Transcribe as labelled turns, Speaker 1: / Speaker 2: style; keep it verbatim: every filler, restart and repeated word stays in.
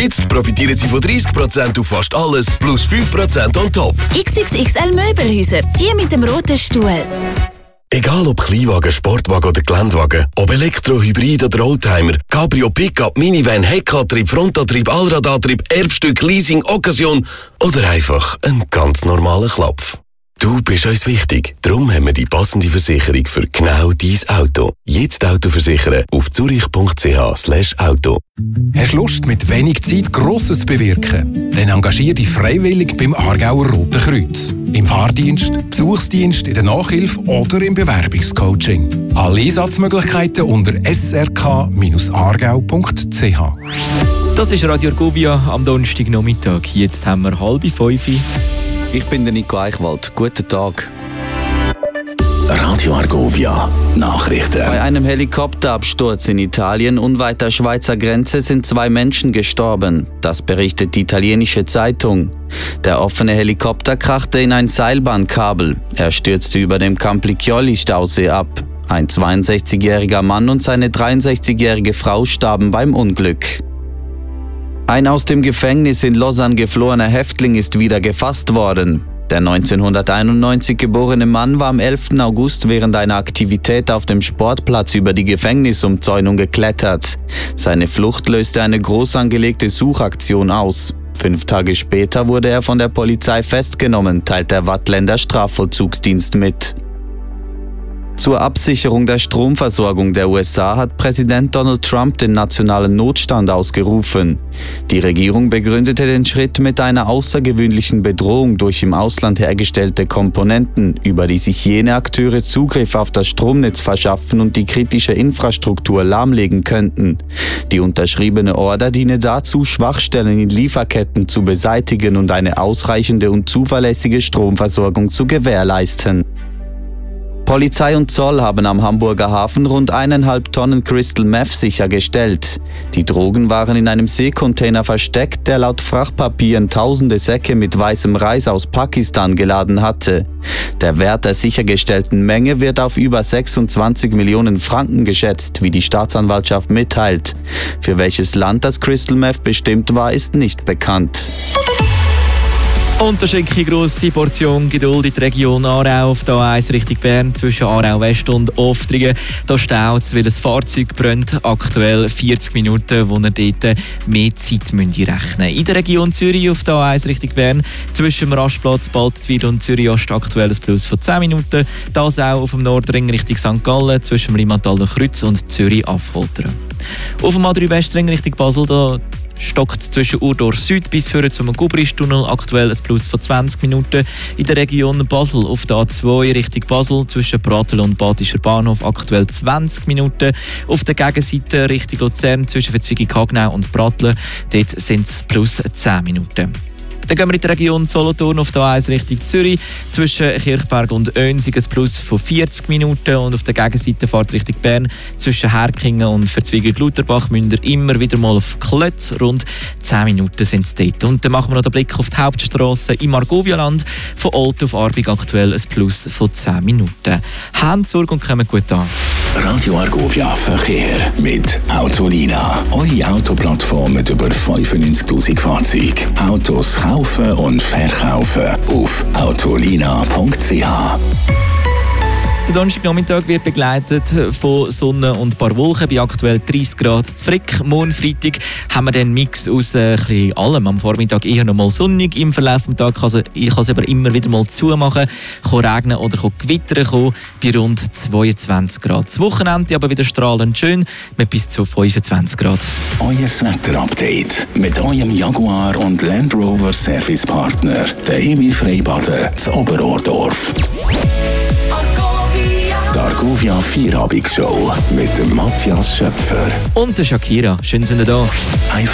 Speaker 1: Jetzt profitieren Sie von dreißig Prozent auf fast alles, plus fünf Prozent on top.
Speaker 2: X X X L Möbelhäuser, die mit dem roten Stuhl.
Speaker 1: Egal ob Kleinwagen, Sportwagen oder Geländewagen, ob Elektro, Hybrid oder Oldtimer, Cabrio, Pickup, Minivan, Heckantrieb, Frontantrieb, Allradantrieb, Erbstück, Leasing, Occasion oder einfach ein ganz normaler Klapf. Du bist uns wichtig, darum haben wir die passende Versicherung für genau dein Auto. Jetzt Auto versichern auf zurich punkt c h slash auto.
Speaker 3: Hast du Lust, mit wenig Zeit Grosses zu bewirken? Dann engagiere dich freiwillig beim Aargauer Roten Kreuz. Im Fahrdienst, Besuchsdienst, in der Nachhilfe oder im Bewerbungscoaching. Alle Einsatzmöglichkeiten unter s r k dash aargau punkt c h.
Speaker 4: Das ist Radio Argovia am Donnerstagnachmittag. Jetzt haben wir halb fünf.
Speaker 5: Ich bin der Nico Eichwald. Guten Tag.
Speaker 6: Radio Argovia Nachrichten.
Speaker 5: Bei einem Helikopterabsturz in Italien unweit der Schweizer Grenze sind zwei Menschen gestorben. Das berichtet die italienische Zeitung. Der offene Helikopter krachte in ein Seilbahnkabel. Er stürzte über dem Campiglioli-Stausee ab. Ein zweiundsechzigjähriger Mann und seine dreiundsechzigjährige Frau starben beim Unglück. Ein aus dem Gefängnis in Lausanne geflohener Häftling ist wieder gefasst worden. Der neunzehnhunderteinundneunzig geborene Mann war am elften August während einer Aktivität auf dem Sportplatz über die Gefängnisumzäunung geklettert. Seine Flucht löste eine groß angelegte Suchaktion aus. Fünf Tage später wurde er von der Polizei festgenommen, teilt der Waadtländer Strafvollzugsdienst mit. Zur Absicherung der Stromversorgung der U S A hat Präsident Donald Trump den nationalen Notstand ausgerufen. Die Regierung begründete den Schritt mit einer außergewöhnlichen Bedrohung durch im Ausland hergestellte Komponenten, über die sich jene Akteure Zugriff auf das Stromnetz verschaffen und die kritische Infrastruktur lahmlegen könnten. Die unterschriebene Order diene dazu, Schwachstellen in Lieferketten zu beseitigen und eine ausreichende und zuverlässige Stromversorgung zu gewährleisten. Polizei und Zoll haben am Hamburger Hafen rund eineinhalb Tonnen Crystal Meth sichergestellt. Die Drogen waren in einem Seekontainer versteckt, der laut Frachtpapieren tausende Säcke mit weißem Reis aus Pakistan geladen hatte. Der Wert der sichergestellten Menge wird auf über sechsundzwanzig Millionen Franken geschätzt, wie die Staatsanwaltschaft mitteilt. Für welches Land das Crystal Meth bestimmt war, ist nicht bekannt.
Speaker 4: Und da schicke ich grosse Portion Geduld in die Region Aarau auf der A eins Richtung Bern zwischen Aarau West und Oftringen. Da staut es, weil ein Fahrzeug brennt. Aktuell vierzig Minuten, wo ihr dort mehr Zeit müsst rechnen. In der Region Zürich auf der A eins Richtung Bern zwischen dem Rastplatz Baltwil und Zürich Ost aktuell ein Plus von zehn Minuten. Das auch auf dem Nordring Richtung Sankt Gallen zwischen dem Limmatalder Kreuz und Zürich Affoltern. Auf dem A drei Westring Richtung Basel da stockt zwischen Urdorf Süd bis führen zum Gubristunnel aktuell ein Plus von zwanzig Minuten. In der Region Basel auf der A zwei Richtung Basel zwischen Pratel und Badischer Bahnhof aktuell zwanzig Minuten. Auf der Gegenseite Richtung Luzern zwischen Verzweigung-Hagnau und Pratel dort sind es plus zehn Minuten. Dann gehen wir in die Region Solothurn auf der A eins Richtung Zürich. Zwischen Kirchberg und Önsig ein Plus von vierzig Minuten. Und auf der Gegenseite Fahrt Richtung Bern zwischen Herkingen und Verzweigen-Gluterbach müsst ihr immer wieder mal auf Klötz. Rund zehn Minuten sind es dort. Und dann machen wir noch den Blick auf die Hauptstrasse im Argovialand. Von Olten auf Arbig aktuell ein Plus von zehn Minuten. Habt Sorge und kommen gut an.
Speaker 6: Radio Argovia Verkehr mit Autolina. Eure Autoplattform mit über fünfundneunzigtausend Fahrzeugen. Autos kaufen und verkaufen auf autolina punkt c h.
Speaker 4: Der Donnerstagnachmittag wird begleitet von Sonne und ein paar Wolken bei aktuell dreissig Grad zu Frick. Morgen Freitag haben wir den Mix aus äh, ein bisschen allem. Am Vormittag eher noch mal sonnig. Im Verlauf des Tages kann es aber immer wieder mal zumachen, kann regnen oder kann gewittern kommen, bei rund zweiundzwanzig Grad. Das Wochenende aber wieder strahlend schön mit bis zu fünfundzwanzig Grad.
Speaker 6: Euer Wetter-Update mit eurem Jaguar und Land Rover Servicepartner, der Emil Freibaden zu Oberordorf. Die Argovia Vierabendsshow mit dem Matthias Schöpfer
Speaker 4: und der Shakira. Schön sind ihr da.
Speaker 6: Einfach